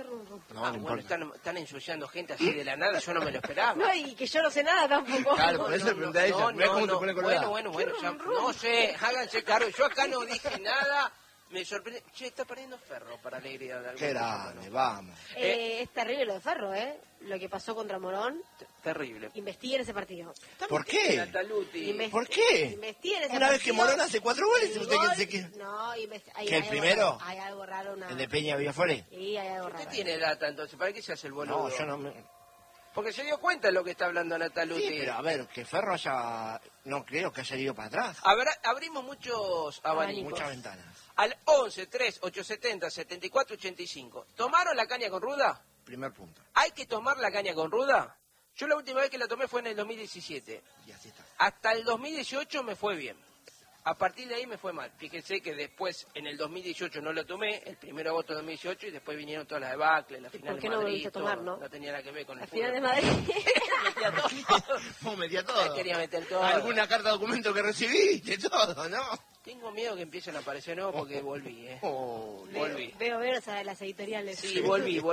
rum. No, no bueno, importa. están ensuciando gente así de la nada, yo no me lo esperaba. No, y que yo no sé nada tampoco. Claro, por eso le pregunté a ella. Mirá cómo te pone colorada. Bueno, ya, no sé, háganse cargo. Yo acá no dije nada, me sorprende. Che, está perdiendo Ferro para alegría de algún Qué grande, vamos. Es terrible lo de Ferro, lo que pasó contra Morón. Terrible. Investiguen ese partido. ¿Por qué? Nataluti. ¿Por qué? Investiguen ese Una vez partido. que Morón hace 4 goles, El usted gol- que se que... No, ¿Que el primero? Hay algo raro. ¿El de Peña Villafore? Sí, hay algo Usted raro. tiene data entonces, ¿para qué se hace el boludo? No, yo no me... Porque se dio cuenta de lo que está hablando Nataluti. Sí, pero a ver, que Ferro haya... No creo que haya ido para atrás. Abrimos muchos abanicos. Muchas ventanas. Al 11 3 870 74 85. ¿Tomaron la caña con ruda? Primer punto. ¿Hay que tomar la caña con ruda? Yo la última vez que la tomé fue en el 2017. Y así está. Hasta el 2018 me fue bien. A partir de ahí me fue mal. Fíjense que después, en el 2018 no lo tomé, el 1 de agosto de 2018, y después vinieron todas las debacles, la final ¿Por qué de no Madrid, volviste a tomar, todo. no? Tenía nada que ver con el Al final de fútbol. Madrid. Metía todo. Vos metía todo. Quería meter todo. ¿Alguna carta de documento que recibiste? Todo, ¿no? Tengo miedo que empiecen a aparecer nuevos porque volví, Oh, Volví. Veo las editoriales. Sí, volví.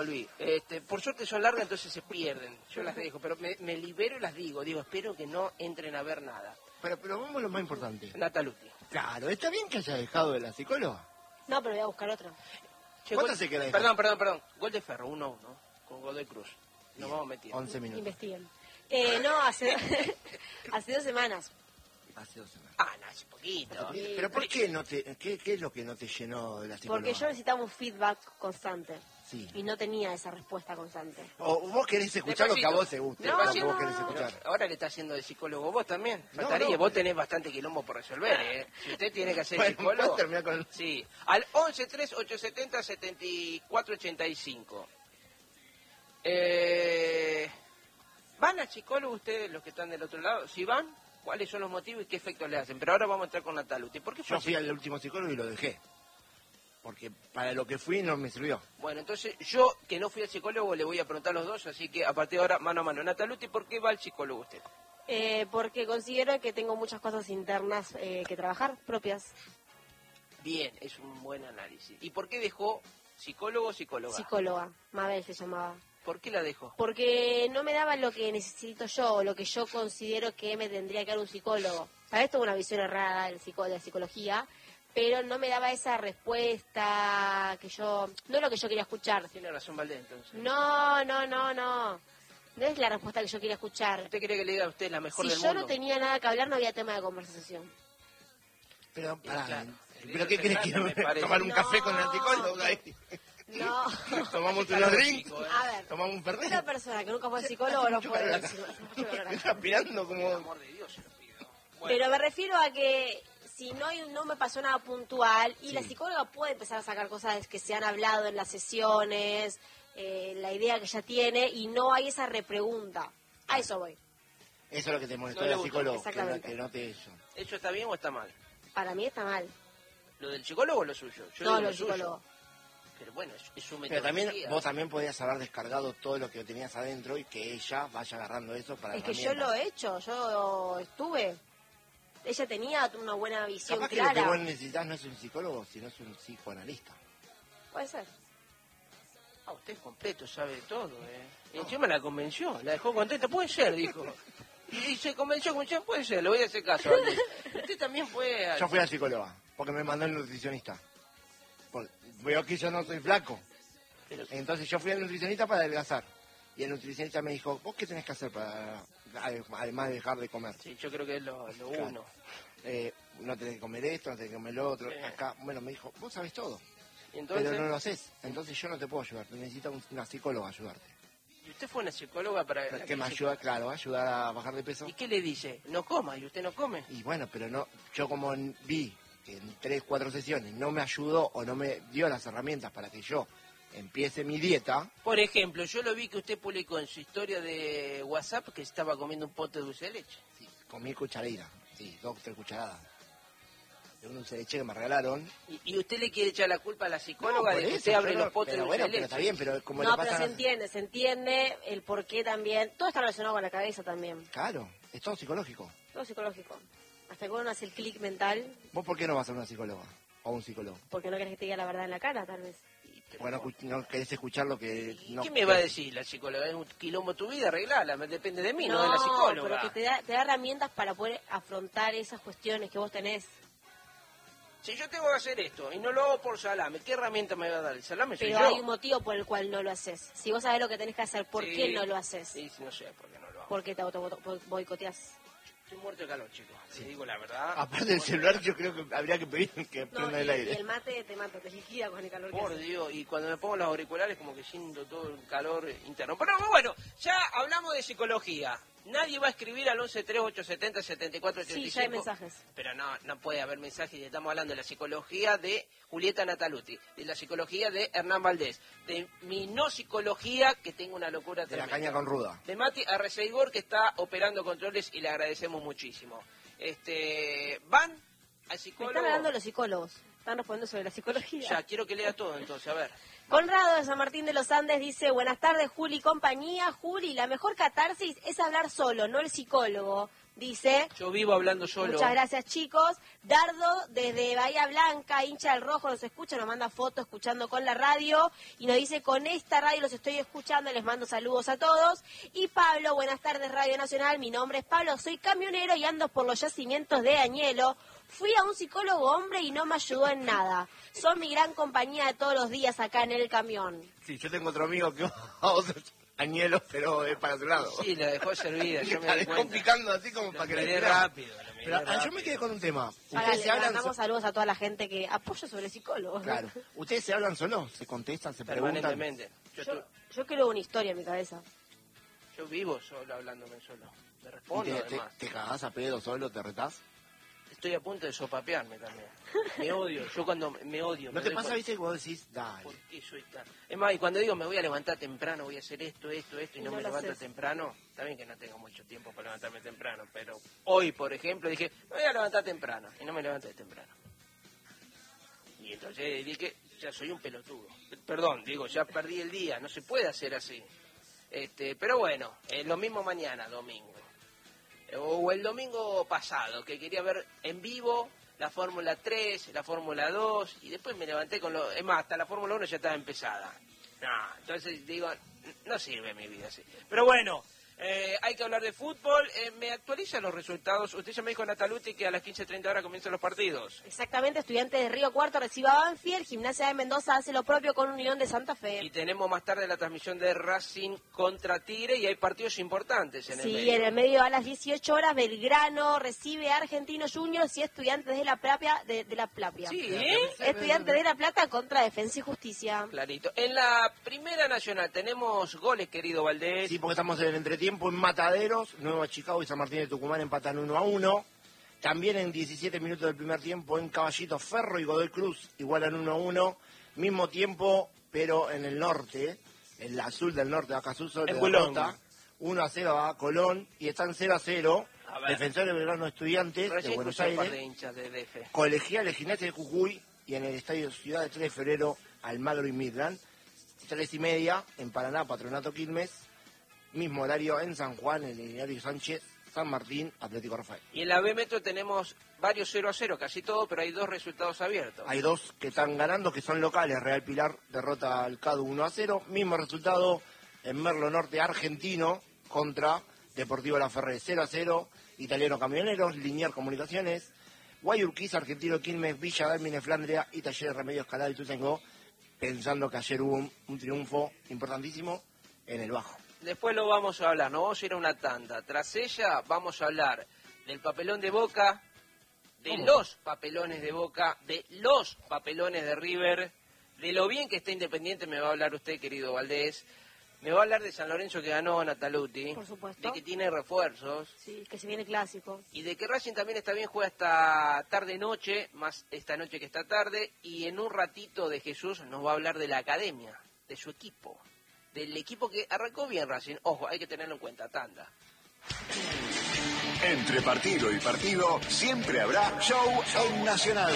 Por suerte son largas, entonces se pierden. Yo las dejo, pero me libero y las digo. Digo, espero que no entren a ver nada. pero vamos a lo más importante. Nataluti. Claro, ¿está bien que haya dejado de la psicóloga? No, pero voy a buscar otra. Che, ¿Cuánto gol- se queda de Perdón. Gol de Ferro, 1-1, con Godoy Cruz. Nos vamos metiendo. 11 minutos. Investiguen. No, hace 2 semanas. Hace 2 semanas. Ah, no, hace poquito. ¿Pero por qué no te... ¿Qué es lo que no te llenó de la psicóloga? Porque yo necesitaba un feedback constante. Sí. Y no tenía esa respuesta constante. O vos querés escuchar lo que a vos te guste. No, lo que no, vos querés no. escuchar. Ahora le está haciendo de psicólogo vos también. No, Faltaría, no. vos tenés bastante quilombo por resolver, ¿eh? Si usted tiene que hacer Bueno, psicólogo... ¿puedes terminar con el- Sí, al 11 3 870 74 85. ¿Van al psicólogo ustedes, los que están del otro lado? Si van, ¿cuáles son los motivos y qué efectos le hacen? Pero ahora vamos a entrar con Nataluti. ¿Por qué fue Yo así? fui al último psicólogo y lo dejé. Porque para lo que fui no me sirvió. Bueno, entonces yo, que no fui al psicólogo, le voy a preguntar a los dos, así que a partir de ahora, mano a mano. Nataluti, ¿por qué va al psicólogo usted? Porque considero que tengo muchas cosas internas que trabajar, propias. Bien, es un buen análisis. ¿Y por qué dejó psicólogo o psicóloga? Psicóloga, Mabel se llamaba. ¿Por qué la dejó? Porque no me daba lo que necesito yo, o lo que yo considero que me tendría que dar un psicólogo. Para esto una visión errada de la psicología, pero no me daba esa respuesta que yo... No es lo que yo quería escuchar. Tiene razón Valdés, entonces. No. No es la respuesta que yo quería escuchar. ¿Usted cree que le diga a usted la mejor Si del yo mundo? no tenía nada que hablar, no había tema de conversación. Pero, pará, claro. ¿pero qué querés que Me parece. tomar un No. café con la psicóloga? No. Tomamos Calor, unos drinks, chico, A ver, tomamos un fernet. una persona que nunca fue al psicólogo no Mucho puede calor decir. Me está aspirando Por como... amor de Dios, se lo pido. Bueno, Pero me refiero a que si no me pasó nada puntual y Sí. la psicóloga puede empezar a sacar cosas que se han hablado en las sesiones, la idea que ella tiene y no hay esa repregunta. A eso voy. Eso es lo que te molestó No de le la gustó. psicóloga, Exactamente. que no te eso. ¿eso está bien o está mal? Para mí está mal. ¿Lo del psicólogo o lo suyo? Yo No, digo lo lo suyo. psicólogo. Pero bueno, es su Pero también metodología. vos también podías haber descargado todo lo que tenías adentro y que ella vaya agarrando eso para Es que yo lo he hecho, yo estuve. Ella tenía una buena visión Capaz que lo que clara. vos necesitas no es un psicólogo, sino es un psicoanalista. Puede ser. Ah, usted es completo, sabe de todo, ¿eh? Y encima la convenció, la dejó contenta. Puede ser, dijo. Y se convenció, puede ser, le voy a hacer caso. Valdés. Usted también fue... Yo fui a la psicóloga, porque me mandó el nutricionista. Veo que yo no soy flaco. Pero- Entonces yo fui al nutricionista para adelgazar. Y el nutricionista me dijo, ¿vos qué tenés que hacer para, además de dejar de comer? Sí, yo creo que es lo Claro. uno. No tenés que comer esto, no tenés que comer lo otro. Sí. Acá, bueno, me dijo, vos sabés todo, Y entonces, pero no lo haces. Entonces yo no te puedo ayudar, necesito una psicóloga ayudarte. ¿y usted fue una psicóloga para... la Que me crisis? ayuda, claro, ayudar a bajar de peso. ¿Y qué le dice? No coma, ¿y usted no come? Y bueno, pero no, yo como vi que en 3, 4 sesiones no me ayudó o no me dio las herramientas para que yo empiece mi dieta, Por ejemplo, yo lo vi que usted publicó en su historia de WhatsApp que estaba comiendo un pote de dulce de leche. sí, comí cucharadita, sí, 2, 3 cucharadas. De un dulce de leche que me regalaron. ¿Y usted le quiere echar la culpa a la psicóloga No, de por que eso, usted abre yo no- los potes de pero dulce bueno, de leche? pero está bien, pero como No, le pero pasa... se entiende el por qué también. Todo está relacionado con la cabeza también. Claro, es todo psicológico. Todo psicológico. Hasta que uno hace el clic mental, ¿Vos por qué no vas a una psicóloga o un psicólogo? porque no querés que te diga la verdad en la cara, tal vez. Y Bueno, no querés escuchar lo que... ¿Y no, qué me va a decir la psicóloga? Es un quilombo tu vida, arreglala, depende de mí, no de la psicóloga. Pero que te da herramientas para poder afrontar esas cuestiones que vos tenés. Si yo tengo que hacer esto y no lo hago por salame, ¿qué herramienta me va a dar? El salame soy Pero yo. hay un motivo por el cual no lo haces. Si vos sabés lo que tenés que hacer, ¿por qué no lo haces? Sí, no sé por qué no lo hago. Porque te boicoteás. Estoy muerto de calor, chicos. Te digo la verdad. Aparte del celular, yo creo que habría que pedir que prenda el aire. Y el mate te mata, te liquida con el calor que Por hace. Dios, y cuando me pongo los auriculares como que siento todo el calor interno. Pero bueno, ya hablamos de psicología. Nadie va a escribir al 1138707485. Sí, ya hay mensajes. Pero no puede haber mensajes. Estamos hablando de la psicología de Julieta Nataluti, de la psicología de Hernán Valdés, de mi no psicología, que tengo una locura De la tremenda. caña con ruda. De Mati Arreceigor, que está operando controles y le agradecemos muchísimo. Van al Me psicólogo. están hablando los psicólogos. Están respondiendo sobre la psicología. Ya, quiero que lea todo entonces, a ver. Conrado de San Martín de los Andes dice, buenas tardes Juli y compañía. Juli, la mejor catarsis es hablar solo, no el psicólogo. Dice, Yo vivo hablando solo. muchas gracias chicos. Dardo desde Bahía Blanca, hincha del Rojo, nos escucha, nos manda fotos escuchando con la radio y nos dice, con esta radio los estoy escuchando, les mando saludos a todos. Y Pablo, buenas tardes Radio Nacional, mi nombre es Pablo, soy camionero y ando por los yacimientos de Añelo. Fui a un psicólogo hombre y no me ayudó en nada. Son mi gran compañía de todos los días acá en el camión. Sí, yo tengo otro amigo que va a otro añelo, pero es para otro lado. Sí, la dejó servida, yo me La di dejó cuenta. picando así como Lo para que la miré tirara. rápido. Pero yo me quedé con un tema. Ahora Ustedes le se hablan... mandamos saludos a toda la gente que apoya sobre psicólogos. Claro. ¿Ustedes se hablan solos? ¿Se contestan? ¿Se preguntan? Permanentemente. Yo creo una historia en mi cabeza. Yo vivo solo, hablándome solo. Me ¿Y respondo, te además. cagás a pedo solo? ¿Te retás? Estoy a punto de sopapearme también. Me odio, yo cuando me odio... ¿No me te doy pasa, cuenta, viste, que vos decís, dale? ¿por qué soy tan...? Es más, y cuando digo me voy a levantar temprano, voy a hacer esto, y Y no no me lo levanto haces. temprano, está bien que no tengo mucho tiempo para levantarme temprano, pero hoy, por ejemplo, dije, me voy a levantar temprano, y no me levanté temprano. Y entonces dije, ya soy un pelotudo. Perdón, digo, ya perdí el día, no se puede hacer así. Pero bueno, lo mismo mañana, domingo. O el domingo pasado, que quería ver en vivo la Fórmula 3, la Fórmula 2, y después me levanté con lo... Es más, hasta la Fórmula 1 ya estaba empezada. No, entonces digo, no sirve mi vida así. Pero bueno, hay que hablar de fútbol. Me actualiza los resultados. Usted ya me dijo, Nataluti, que a las 15:30 horas comienzan los partidos. Exactamente, Estudiantes de Río Cuarto recibe a Banfield, Gimnasia de Mendoza hace lo propio con Unión de Santa Y Fe. tenemos más tarde la transmisión de Racing contra Tigre, y hay partidos importantes en el Sí, medio. en el medio a las 18 horas Belgrano recibe a Argentinos Juniors y Estudiantes de la Plata, de la Plata. Sí, Estudiantes de la Plata contra Defensa y Justicia. clarito. En la Primera Nacional tenemos goles, querido Valdés. Sí, porque estamos en el entretiempo en Mataderos, Nueva Chicago y San Martín de Tucumán empatan 1-1. También en 17 minutos del primer tiempo en Caballito, Ferro y Godoy Cruz igualan 1-1. Mismo tiempo, pero en el norte, el azul del norte de Acasuso, En le Bulón. derrota 1-0 a Colón y están 0-0. A ver. Defensores Belgrano Estudiantes de Recién Buenos escuché un par de Aires, hinchas de DF. Colegiales Gimnasia de Jujuy y en el Estadio Ciudad de 3 de Febrero Almagro y Midland. 3:30 en Paraná, Patronato Quilmes. Mismo horario en San Juan, en el Hilario Sánchez, San Martín, Atlético Rafael. Y en la B Metro tenemos varios 0-0, casi todo, pero hay dos resultados abiertos. Hay dos que están ganando, que son locales. Real Pilar derrota al CADU 1-0. Mismo resultado en Merlo Norte, Argentino contra Deportivo La Ferré 0-0. Italiano Camioneros, Linier Comunicaciones, Guayurquiza, Argentino Quilmes, Villa Dálmine, Flandria y Talleres Remedios Calada y Tutango, pensando que ayer hubo un triunfo importantísimo en el Bajo. Después lo vamos a hablar, nos vamos a ir a una tanda. Tras ella vamos a hablar del papelón de Boca, de ¿Cómo? los papelones de Boca, de los papelones de River, de lo bien que está Independiente me va a hablar usted, querido Valdés. Me va a hablar de San Lorenzo que ganó Nataluti, Por supuesto. de que tiene refuerzos, Sí, que se viene clásico. y de que Racing también está bien, juega hasta tarde-noche, más esta noche que está tarde, y en un ratito de Jesús nos va a hablar de la academia, de su equipo, del equipo que arrancó bien Racing. Ojo, hay que tenerlo en cuenta, tanda. Entre partido y partido siempre habrá show en Nacional.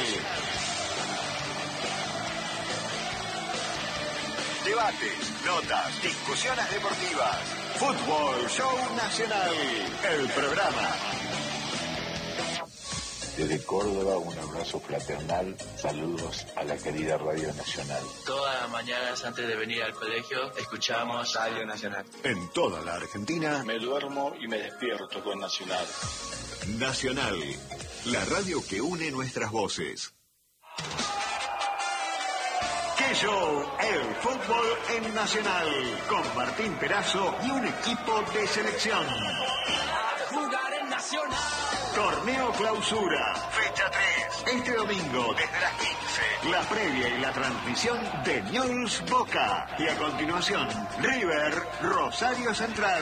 Debates, notas, discusiones deportivas. Fútbol Show Nacional, el programa. Desde Córdoba, un abrazo fraternal. Saludos a la querida Radio Nacional. Todas las mañanas antes de venir al colegio escuchamos Radio Nacional. En toda la Argentina, Me duermo y me despierto con Nacional. Nacional, la radio que une nuestras voces. ¡Qué show! El fútbol en Nacional, con Martín Perazo y un equipo de selección. Jugar en Nacional. Torneo Clausura, fecha 3. Este domingo, desde las 15. La previa y la transmisión de News Boca. Y a continuación, River, Rosario Central.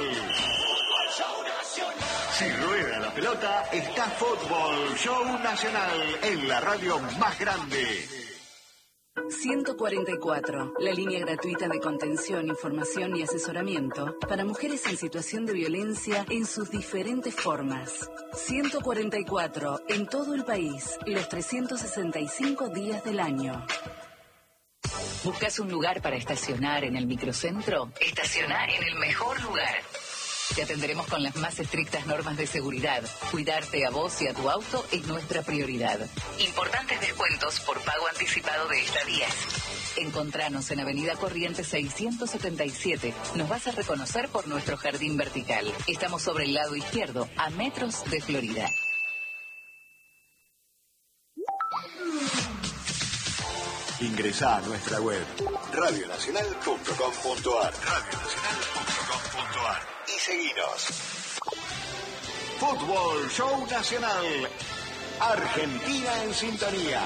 Si rueda la pelota, está Fútbol Show Nacional en la radio más grande. 144, la línea gratuita de contención, información y asesoramiento para mujeres en situación de violencia en sus diferentes formas. 144, en todo el país, los 365 días del año. ¿Buscas un lugar para estacionar en el microcentro? Estacioná en el mejor lugar. Te atenderemos con las más estrictas normas de seguridad. Cuidarte a vos y a tu auto es nuestra prioridad. Importantes descuentos por pago anticipado de estadías. Encontranos en Avenida Corrientes 677. Nos vas a reconocer por nuestro jardín vertical. Estamos sobre el lado izquierdo, a metros de Florida. Ingresá a nuestra web radionacional.com.ar y seguinos. Fútbol Show Nacional. Argentina en sintonía.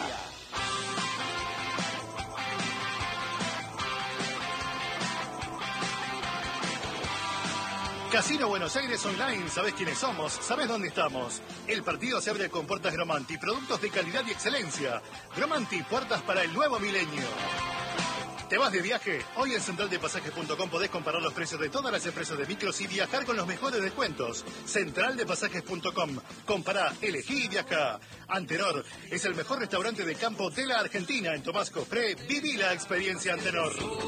Casino Buenos Aires Online, ¿sabés quiénes somos? ¿Sabés dónde estamos? El partido se abre con puertas Gromanti, productos de calidad y excelencia. Gromanti, puertas para el nuevo milenio. ¿Te vas de viaje? Hoy en centraldepasajes.com podés comparar los precios de todas las empresas de micros y viajar con los mejores descuentos. Centraldepasajes.com. Compará, elegí y viajá. Antenor es el mejor restaurante de campo de la Argentina. En Tomás Cofré, viví la experiencia Antenor.